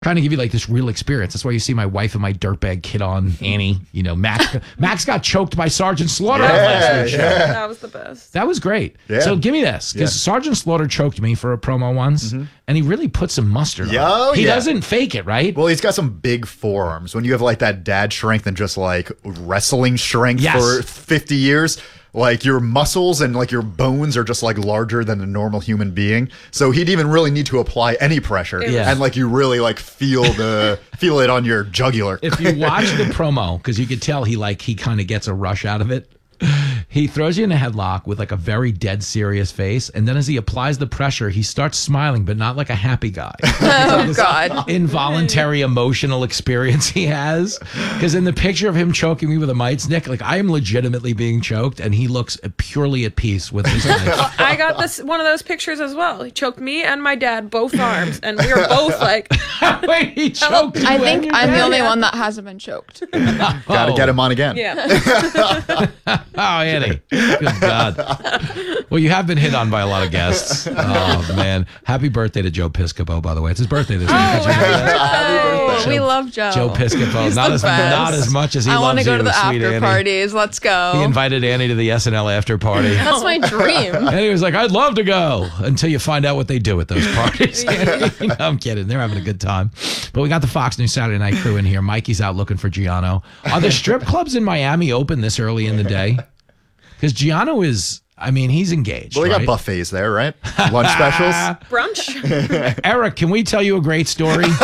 trying to give you like this real experience. That's why you see my wife and my dirtbag kid on Annie. You know, Max got choked by Sergeant Slaughter on last week's show. That was the best. That was great. Yeah. So give me this, because Sergeant Slaughter choked me for a promo once, and he really put some mustard on it. He doesn't fake it, right? Well, he's got some big forearms. When you have like that dad strength and just like wrestling strength for 50 years, like your muscles and like your bones are just like larger than a normal human being. So he'd even really need to apply any pressure. And like you really like feel it on your jugular. If you watch the promo, because you could tell he kind of gets a rush out of it. He throws you in a headlock with like a very dead serious face, and then as he applies the pressure, he starts smiling, but not like a happy guy. Oh God! Involuntary emotional experience he has, because in the picture of him choking me with a mite's nick, like I am legitimately being choked, and he looks purely at peace with his life. I got one of those pictures as well. He choked me and my dad, both arms, and we were both like, "Wait, he choked you?" I think I'm the only one that hasn't been choked. Gotta get him on again. Yeah. Oh, Annie. Good God. Well, you have been hit on by a lot of guests. Oh, man. Happy birthday to Joe Piscopo, by the way. It's his birthday this week. Happy birthday. We love Joe. Joe Piscopo. Not as much as he loves you, I want to go to the after Annie. parties. Let's go. He invited Annie to the SNL after party. That's my dream. And he was like, I'd love to go, until you find out what they do at those parties. No, I'm kidding. They're having a good time. But we got the Fox News Saturday Night crew in here. Mikey's out looking for Giano. Are the strip clubs in Miami open this early in the day? Because Giano is, he's engaged. Well, they got buffets there, right? Lunch specials? Brunch? Eric, can we tell you a great story? No.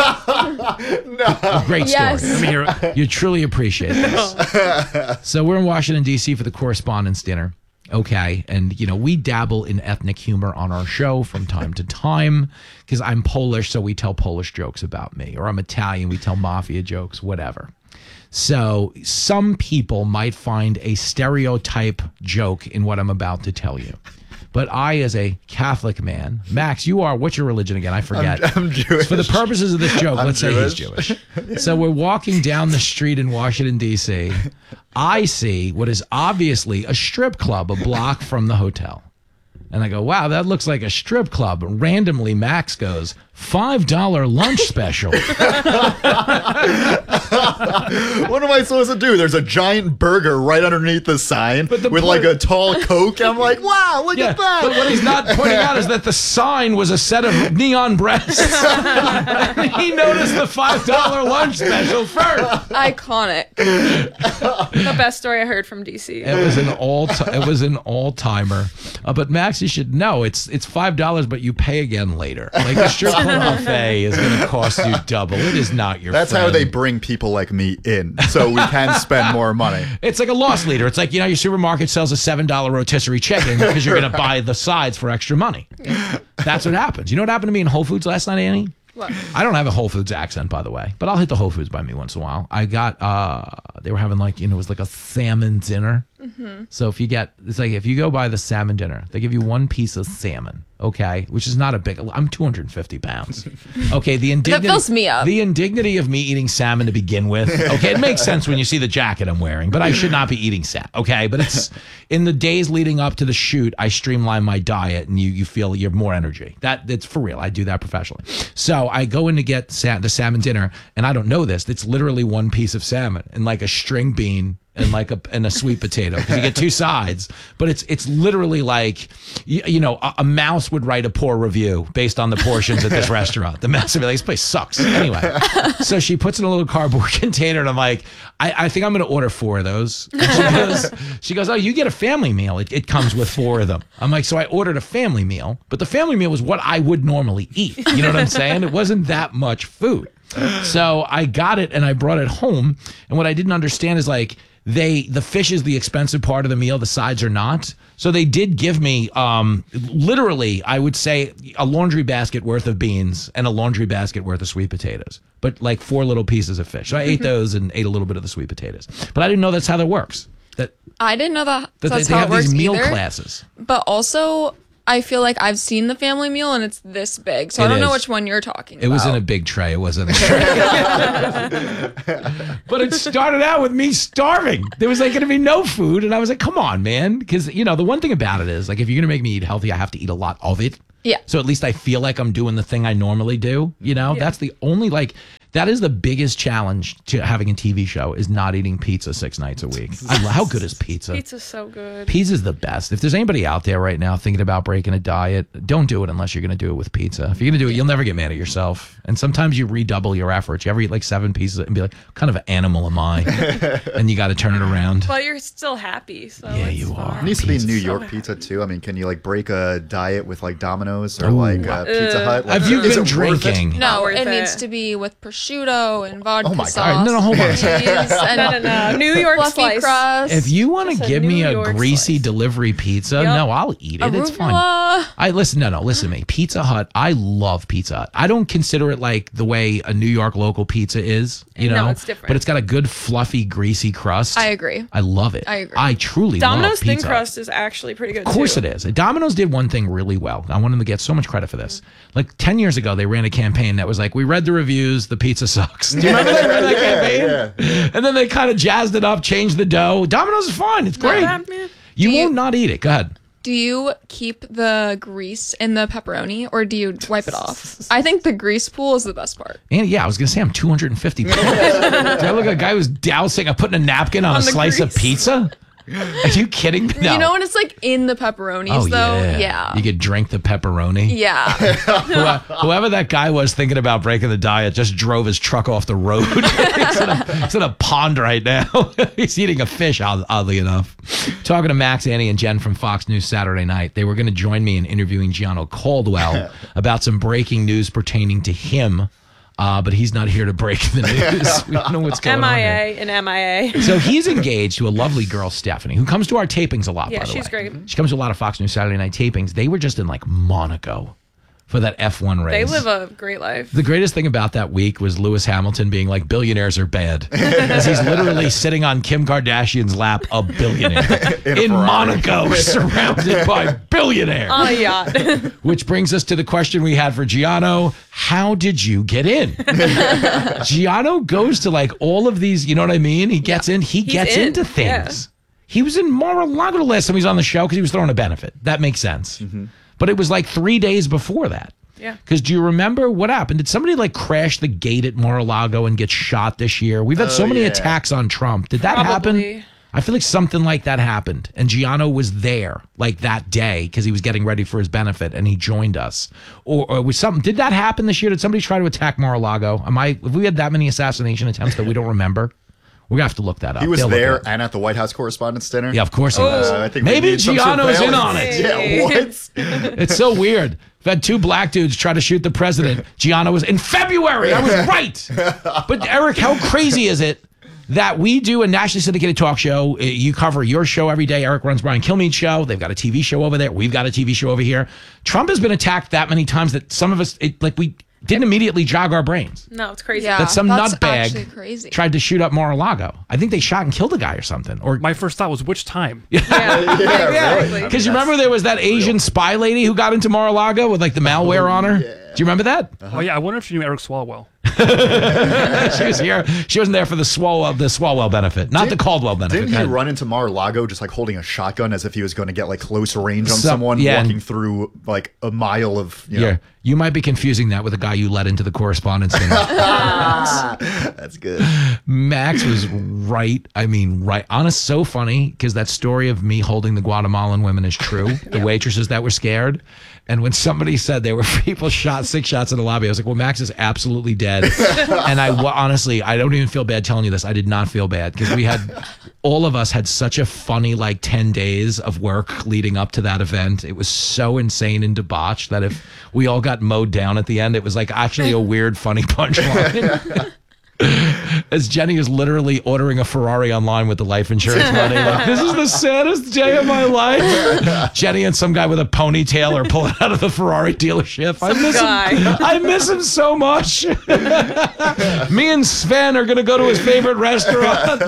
A great story. You truly appreciate this. So we're in Washington, D.C. for the Correspondents' Dinner. Okay. And, we dabble in ethnic humor on our show from time to time, because I'm Polish, so we tell Polish jokes about me. Or I'm Italian, we tell mafia jokes, whatever. So some people might find a stereotype joke in what I'm about to tell you. But I, as a Catholic man, Max, what's your religion again? I forget. I'm Jewish. For the purposes of this joke, let's say he's Jewish. So we're walking down the street in Washington, D.C. I see what is obviously a strip club a block from the hotel. And I go, wow, that looks like a strip club. Randomly, Max goes, $5 lunch special. What am I supposed to do? There's a giant burger right underneath the sign with like a tall Coke. I'm like, wow, look at that. But what he's not pointing out is that the sign was a set of neon breasts. He noticed the $5 lunch special first. Iconic. The best story I heard from DC. It was an all-timer. But Max, you should know it's $5, but you pay again later. Like the strip club buffet is going to cost you double. It is not your That's friend. how they bring people like me in, so we can spend more money. It's like a loss leader. It's like, your supermarket sells a $7 rotisserie chicken because you're going to buy the sides for extra money. That's what happens. You know what happened to me in Whole Foods last night, Annie? What? I don't have a Whole Foods accent, by the way, but I'll hit the Whole Foods by me once in a while. I got, they were having it was like a salmon dinner. Mm-hmm. So if you go buy the salmon dinner, they give you one piece of salmon, okay, which is not a big, I'm 250 pounds. Okay, that fills me up. The indignity of me eating salmon to begin with, okay, it makes sense when you see the jacket I'm wearing, but I should not be eating salmon, okay, but it's, in the days leading up to the shoot, I streamline my diet and you feel you have more energy. It's for real, I do that professionally. So I go in to get the salmon dinner, and I don't know this, it's literally one piece of salmon and like a string bean and a sweet potato, because you get two sides, but it's literally like a mouse would write a poor review based on the portions at this restaurant. The mouse would be like, this place sucks. Anyway, so she puts it in a little cardboard container, and I'm like, I think I'm going to order 4 of those. And she goes, oh, you get a family meal. It comes with 4 of them. I'm like, so I ordered a family meal, but the family meal was what I would normally eat. You know what I'm saying? It wasn't that much food. So I got it and I brought it home, and what I didn't understand is like, the fish is the expensive part of the meal, the sides are not. So they did give me literally, I would say, a laundry basket worth of beans and a laundry basket worth of sweet potatoes, but like 4 little pieces of fish. So I ate those and ate a little bit of the sweet potatoes, but I didn't know that's how that works. I didn't know that's they how it have works these meal either. classes. But also, I feel like I've seen the family meal and it's this big, so I don't know which one you're talking about. It was in a big tray. It wasn't a tray. But it started out with me starving. There was like going to be no food, and I was like, come on, man. Because, the one thing about it is, like, if you're going to make me eat healthy, I have to eat a lot of it. Yeah. So at least I feel like I'm doing the thing I normally do. You know, that's the only that is the biggest challenge to having a TV show is not eating pizza 6 nights a week. How good is pizza? Pizza's so good. Pizza's the best. If there's anybody out there right now thinking about breaking a diet, don't do it unless you're going to do it with pizza. If you're going to do it, you'll never get mad at yourself. And sometimes you redouble your efforts. You ever eat like 7 pieces and be like, what kind of an animal am I? And you got to turn it around. But you're still happy. So Yeah, it's you fine. are. It needs to be New So York happy. pizza too. I mean, can you like break a diet with like Domino's or like Pizza Hut? Like, Have you is been it worth it? drinking? No, worth it it. needs to be with prosciutto and vodka Oh my God. sauce. All right, no, hold on a second. cheese, and No. New York fluffy slice. crust. If you want Just to a give me New a York greasy slice. delivery pizza, Yep. no, I'll eat it. It's fine. arugula. Listen to me. Pizza Hut, I love Pizza Hut. I don't consider it like the way a New York local pizza is, you No, know. it's different. But it's got a good fluffy, greasy crust. I agree. I love it. I agree. I truly Domino's love thin Pizza Hut. crust is actually pretty good. Of course too. it is. Domino's did one thing really well. I want them to get so much credit for this. Like 10 years ago, they ran a campaign that was like, we read the reviews, the pizza sucks. Do you remember they ran that campaign? And then they kind of jazzed it up, changed the dough. Domino's is fine. It's great. bad, man. You Do you- won't not eat it. Go ahead. Do you keep the grease in the pepperoni or do you wipe it off? I think the grease pool is the best part. And yeah, I was going to say I'm 250 pounds. Do I look like a guy who's putting a napkin on a the slice of grease? pizza? Are you kidding me? No. You know when it's like in the pepperonis Oh, though? yeah. You could drink the pepperoni. Yeah. Whoever that guy was thinking about breaking the diet just drove his truck off the road. He's in a pond right now. He's eating a fish, oddly enough. Talking to Max, Annie, and Jen from Fox News Saturday night. They were going to join me in interviewing Gianno Caldwell about some breaking news pertaining to him. But he's not here to break the news. We don't know what's going on here. MIA and MIA. So he's engaged to a lovely girl, Stephanie, who comes to our tapings a lot, Yeah, by the way. she's great. She comes to a lot of Fox News Saturday night tapings. They were just in like Monaco for that F1 race. They live a great life. The greatest thing about that week was Lewis Hamilton being like, billionaires are bad. As he's literally sitting on Kim Kardashian's lap, a billionaire. in Monaco, surrounded by billionaires. On a yacht. Which brings us to the question we had for Gianno. How did you get in? Gianno goes to like all of these, you know what I mean? He gets in, he gets in, into things. He was in Mar-a-Lago the last time he was on the show because he was throwing a benefit. That makes sense. But it was like 3 days before that. Yeah. Because do you remember what happened? Did somebody like crash the gate at Mar-a-Lago and get shot this year? We've had so many attacks on Trump. Did that Probably. happen? I feel like something like that happened. And Gianno was there like that day because he was getting ready for his benefit and he joined us. Or was something, did that happen this year? Did somebody try to attack Mar-a-Lago? Have we had that many assassination attempts that we don't remember? We're going to have to look that up. He was They'll look it there up. and at the White House Correspondents' Dinner. Yeah, of course he was. I think we Maybe need some Gianno's in surveillance. on it. Yeah, what? It's so weird. We've had 2 black dudes try to shoot the president. Gianno was in February. I was right. But Eric, how crazy is it that we do a nationally syndicated talk show? You cover your show every day. Eric runs Brian Kilmeade's show. They've got a TV show over there. We've got a TV show over here. Trump has been attacked that many times that some of us, we didn't immediately jog our brains. No, it's crazy. Yeah. That some that's actually nutbag crazy. tried to shoot up Mar-a-Lago. I think they shot and killed a guy or something. Or My first thought was, which time? Yeah, Exactly. really. because you remember there was that Asian spy lady who got into Mar-a-Lago with like the malware on her. Do you remember that? Oh yeah, I wonder if you knew Eric Swalwell. She was here. She wasn't there for the Swalwell benefit, not the Caldwell benefit. Didn't Go he ahead. run into Mar-a-Lago just like holding a shotgun as if he was going to get like close range on Some- someone yeah, walking and- through like a mile of, you know. Yeah, you might be confusing that with a guy you let into the correspondence thing. That's good. Max was right. I mean, right. Honest, so funny because that story of me holding the Guatemalan women is true. The waitresses that were scared. And when somebody said there were people shot 6 shots in the lobby, I was like, well, Max is absolutely dead. And honestly, I don't even feel bad telling you this. I did not feel bad because all of us had such a funny like 10 days of work leading up to that event. It was so insane and debauched that if we all got mowed down at the end, it was like actually a weird, funny punchline. As Jenny is literally ordering a Ferrari online with the life insurance money. Like, this is the saddest day of my life. Jenny and some guy with a ponytail are pulling out of the Ferrari dealership. I miss him. I miss him so much. Me and Sven are going to go to his favorite restaurant.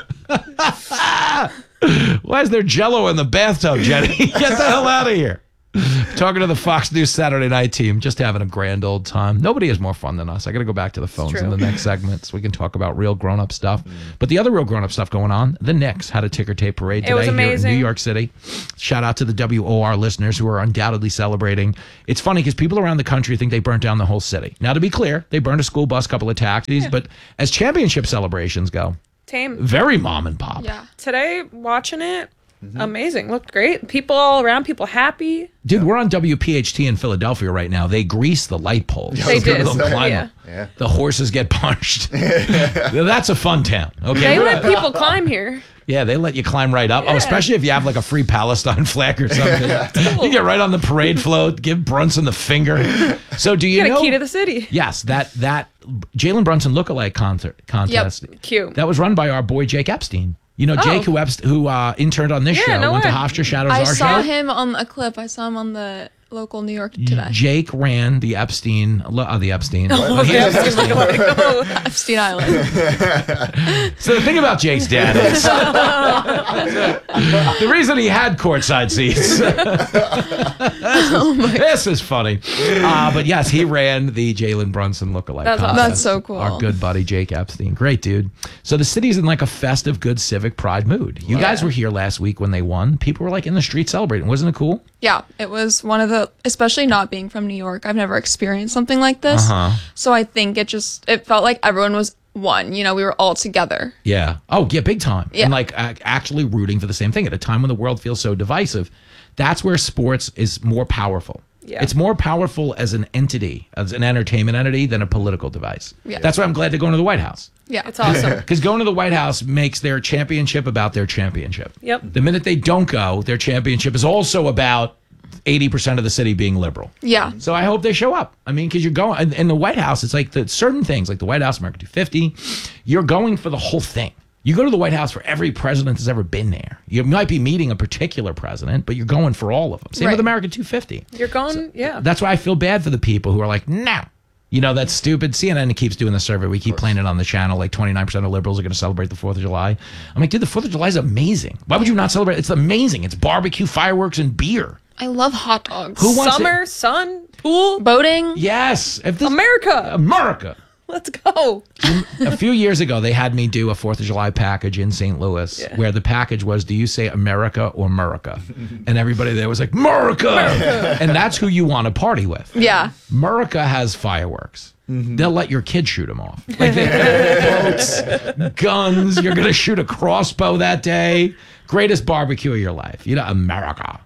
Why is there Jell-O in the bathtub, Jenny? Get the hell out of here. Talking to the Fox News Saturday Night team, just having a grand old time. Nobody has more fun than us. I got to go back to the phones in the next segment so we can talk about real grown-up stuff. But the other real grown-up stuff going on, the Knicks had a ticker tape parade today here in New York City. Shout out to the WOR listeners who are undoubtedly celebrating. It's funny because people around the country think they burnt down the whole city. Now, to be clear, they burned a school bus, couple of taxis, but as championship celebrations go, tame. Very mom and pop. Yeah. Today, watching it, amazing. Looked great. People all around, people happy. Dude, we're on WPHT in Philadelphia right now. They grease the light poles. They did. People don't climb them. Yeah. The horses get punched. That's a fun town. Okay. They let people climb here. Yeah, they let you climb right up. Oh, especially if you have like a free Palestine flag or something. You get right on the parade float, give Brunson the finger. So do you Get know? a key to the city. Yes, that Jalen Brunson lookalike contest. Cute. That was run by our boy Jake Epstein. You know Jake, who interned on this show, no went to way. Hofstra Shadows I our saw show. him on a clip. I saw him on the local New York today. Jake ran the Epstein. Epstein Island. So the thing about Jake's dad is the reason he had courtside seats. This is funny. But yes, he ran the Jalen Brunson lookalike That's contest. awesome. That's so cool. Our good buddy Jake Epstein. Great dude. So the city's in like a festive, good civic pride mood. You guys were here last week when they won. People were like in the street celebrating. Wasn't it cool? Yeah, it was one of the, especially not being from New York, I've never experienced something like this. So I think it felt like everyone was one. You know, we were all together. Yeah. Oh, yeah, big time. Yeah. And like actually rooting for the same thing at a time when the world feels so divisive. That's where sports is more powerful. Yeah. It's more powerful as an entity, as an entertainment entity, than a political device. Yeah. That's why I'm glad they're going to the White House. Yeah. It's awesome. Because going to the White House makes their championship about their championship. Yep. The minute they don't go, their championship is also about 80% of the city being liberal. Yeah. So I hope they show up. I mean, because you're going in the White House, it's like the certain things, like the White House, America 250, you're going for the whole thing. You go to the White House for every president that's ever been there. You might be meeting a particular president, but you're going for all of them. Same with America 250. You're going, That's why I feel bad for the people who are like, no. You know, that's stupid. CNN keeps doing the survey. We keep playing it on the channel. Like 29% of liberals are going to celebrate the 4th of July. I'm like, dude, the 4th of July is amazing. Why would you not celebrate? It's amazing. It's barbecue, fireworks, and beer. I love hot dogs. Who wants Summer, it? sun, pool, Boating. Yes. If this, America. Let's go. A few years ago, they had me do a 4th of July package in St. Louis where the package was, do you say America or Murica? And everybody there was like, Murica! And that's who you want to party with. Yeah. Murica has fireworks. They'll let your kid shoot them off. Like they have boats, guns. You're going to shoot a crossbow that day. Greatest barbecue of your life. You know, America.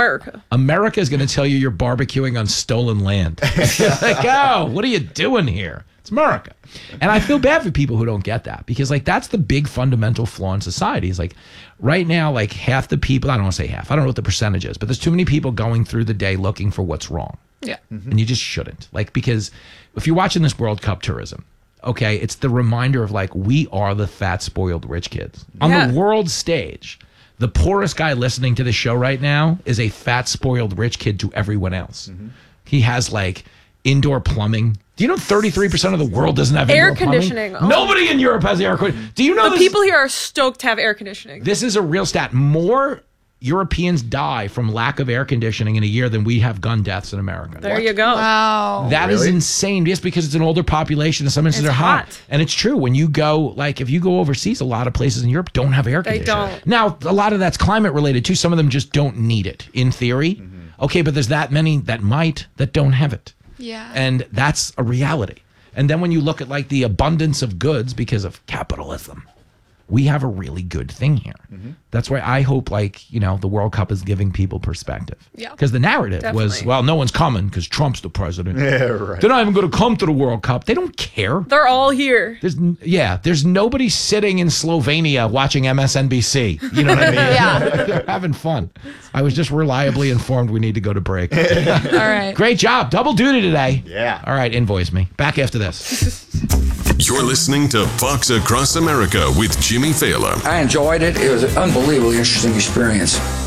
America is going to tell you you're barbecuing on stolen land. Like, oh, what are you doing here? It's America. And I feel bad for people who don't get that because, like, that's the big fundamental flaw in society. Is like, right now, like, half the people, I don't want to say half, I don't know what the percentage is, but there's too many people going through the day looking for what's wrong. Yeah. And you just shouldn't. Like, because if you're watching this World Cup tourism, okay, it's the reminder of, like, we are the fat, spoiled rich kids. On the world stage, the poorest guy listening to the show right now is a fat, spoiled rich kid to everyone else. He has, like, indoor plumbing. Do you know 33% of the world doesn't have air indoor conditioning? Plumbing? Nobody in Europe has air conditioning. Do you know the people here are stoked to have air conditioning? This is a real stat. More Europeans die from lack of air conditioning in a year than we have gun deaths in America. There you go. Wow. That is insane. Just because it's an older population, and some instances are hot. And it's true. When you go, like, if you go overseas, a lot of places in Europe don't have air conditioning. They don't. Now, a lot of that's climate related too. Some of them just don't need it in theory. Okay, but there's that many that might that don't have it. Yeah. And that's a reality. And then when you look at like the abundance of goods because of capitalism, we have a really good thing here. That's why I hope, like, you know, the World Cup is giving people perspective. Yeah. Because the narrative was, Definitely. well, no one's coming because Trump's the president. Yeah, right. They're not even going to come to the World Cup. They don't care. They're all here. There's nobody sitting in Slovenia watching MSNBC. You know what I mean? Yeah. They're having fun. I was just reliably informed we need to go to break. All right. Great job. Double duty today. Yeah. All right, invoice me. Back after this. You're listening to Fox Across America with Jimmy Fallon. I enjoyed it. It was an unbelievably interesting experience.